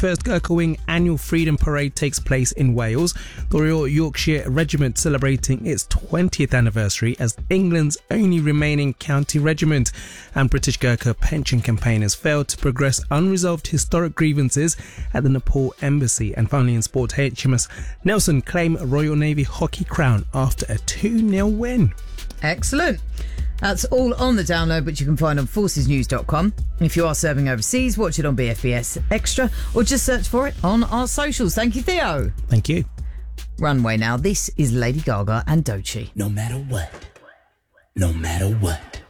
31st Gurkha Wing Annual Freedom Parade takes place in Wales. The Royal Yorkshire Regiment celebrating its 20th anniversary as England's only remaining county regiment. And British Gurkha pension campaigners failed to progress unresolved historic grievances at the Nepal Embassy. And finally in sport, HMS Nelson claim Royal Navy hockey crown after a 2-0 win. Excellent. That's all on the download, which you can find on forcesnews.com. If you are serving overseas, watch it on BFBS Extra or just search for it on our socials. Thank you, Theo. Thank you. Runway now. This is Lady Gaga and Doechii. No matter what.